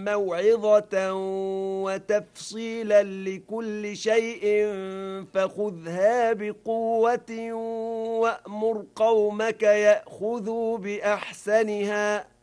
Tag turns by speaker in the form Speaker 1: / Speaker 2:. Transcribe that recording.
Speaker 1: موعظة وتفصيلا لكل شيء فخذها بقوة وأمر قومك يأخذوا بأحسنها